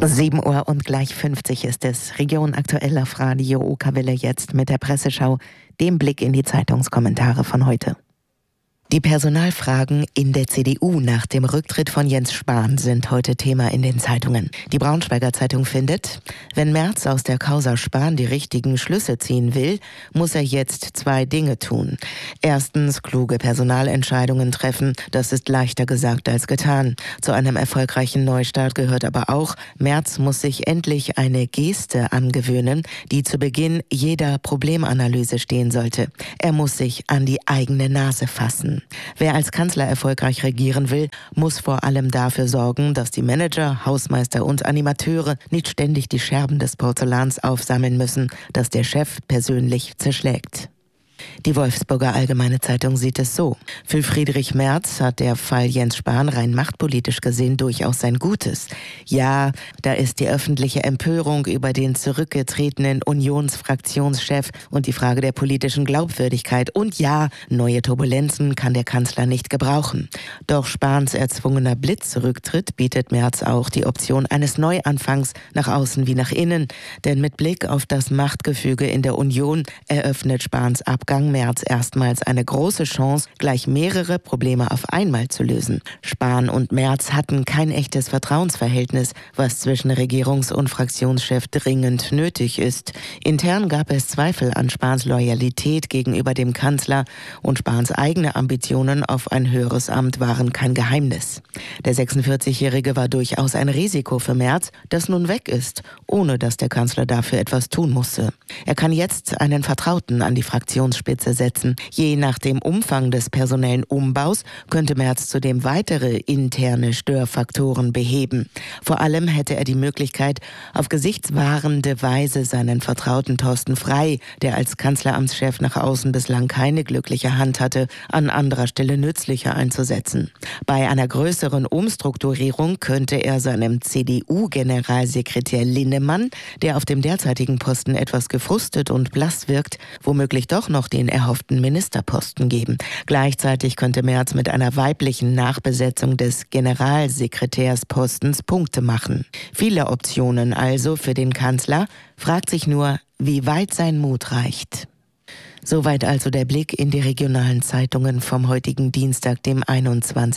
7 Uhr und gleich 50 ist es. Region aktuell auf Radio Okawelle jetzt mit der Presseschau, dem Blick in die Zeitungskommentare von heute. Die Personalfragen in der CDU nach dem Rücktritt von Jens Spahn sind heute Thema in den Zeitungen. Die Braunschweiger Zeitung findet, wenn Merz aus der Causa Spahn die richtigen Schlüsse ziehen will, muss er jetzt 2 Dinge tun. Erstens kluge Personalentscheidungen treffen, das ist leichter gesagt als getan. Zu einem erfolgreichen Neustart gehört aber auch, Merz muss sich endlich eine Geste angewöhnen, die zu Beginn jeder Problemanalyse stehen sollte. Er muss sich an die eigene Nase fassen. Wer als Kanzler erfolgreich regieren will, muss vor allem dafür sorgen, dass die Manager, Hausmeister und Animateure nicht ständig die Scherben des Porzellans aufsammeln müssen, das der Chef persönlich zerschlägt. Die Wolfsburger Allgemeine Zeitung sieht es so. Für Friedrich Merz hat der Fall Jens Spahn rein machtpolitisch gesehen durchaus sein Gutes. Ja, da ist die öffentliche Empörung über den zurückgetretenen Unionsfraktionschef und die Frage der politischen Glaubwürdigkeit. Und ja, neue Turbulenzen kann der Kanzler nicht gebrauchen. Doch Spahns erzwungener Blitzrücktritt bietet Merz auch die Option eines Neuanfangs nach außen wie nach innen. Denn mit Blick auf das Machtgefüge in der Union eröffnet Spahns Abgang Merz erstmals eine große Chance, gleich mehrere Probleme auf einmal zu lösen. Spahn und Merz hatten kein echtes Vertrauensverhältnis, was zwischen Regierungs- und Fraktionschef dringend nötig ist. Intern gab es Zweifel an Spahns Loyalität gegenüber dem Kanzler und Spahns eigene Ambitionen auf ein höheres Amt waren kein Geheimnis. Der 46-Jährige war durchaus ein Risiko für Merz, das nun weg ist, ohne dass der Kanzler dafür etwas tun musste. Er kann jetzt einen Vertrauten an die Fraktionsspitze setzen. Je nach dem Umfang des personellen Umbaus könnte Merz zudem weitere interne Störfaktoren beheben. Vor allem hätte er die Möglichkeit, auf gesichtswahrende Weise seinen Vertrauten Thorsten Frey, der als Kanzleramtschef nach außen bislang keine glückliche Hand hatte, an anderer Stelle nützlicher einzusetzen. Bei einer größeren Umstrukturierung könnte er seinem CDU-Generalsekretär Linnemann, der auf dem derzeitigen Posten etwas gefrustet und blass wirkt, womöglich doch noch den erhofften Ministerposten geben. Gleichzeitig könnte Merz mit einer weiblichen Nachbesetzung des Generalsekretärspostens Punkte machen. Viele Optionen also für den Kanzler, fragt sich nur, wie weit sein Mut reicht. Soweit also der Blick in die regionalen Zeitungen vom heutigen Dienstag, dem 21.